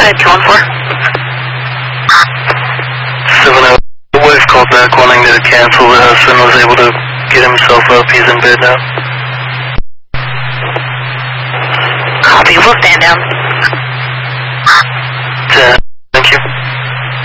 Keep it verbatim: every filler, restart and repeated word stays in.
ahead, two one four. seven oh, the wife called back wanting to cancel. The husband was able to get himself up. He's in bed now. Copy, we'll stand down.